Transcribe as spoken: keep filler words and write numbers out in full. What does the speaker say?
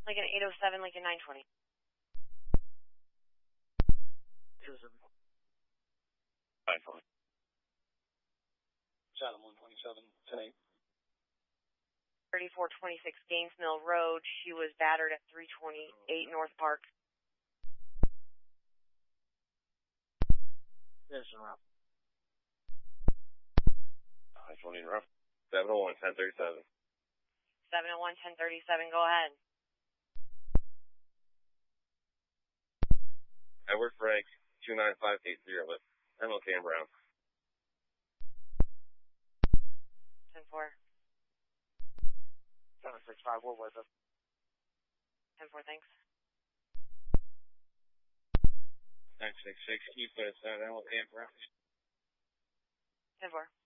Lincoln eight oh seven, Lincoln nine twenty. two seven. Five one. Chatham one twenty-seven, ten eight. thirty-four twenty-six Gaines Mill Road. She was battered at three twenty-eight North Park. Yes, in route. Five twenty in rough. seven oh one, ten thirty-seven. seven oh one, ten thirty-seven, go ahead. Edward Frank, two nine five eight zero with M L K and Brown. ten four. seven six five, what was it? ten four, thanks. nine six six, keep it at M L K and Brown. ten four.